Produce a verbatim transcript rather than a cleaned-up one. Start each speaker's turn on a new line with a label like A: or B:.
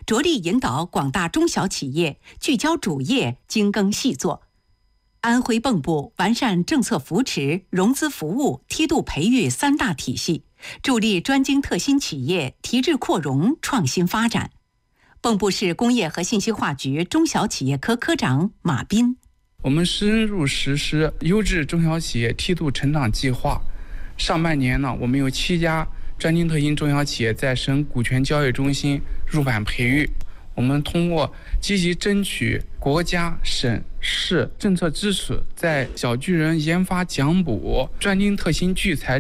A: 着力引导广大中小企业聚焦主业、精耕细作。安徽蚌埠完善政策扶持、融资服务、梯度培育三大体系，助力专精特新企业提质扩容、创新发展。蚌埠市工业和信息化局中小企业科科长马斌：
B: 我们深入实施优质中小企业梯度成长计划。上半年呢，我们有七家专精特新中小企业在省股权交易中心入版培育。我们通过积极争取国家、省、市政策支持，在小巨人研发奖补、专精特新聚财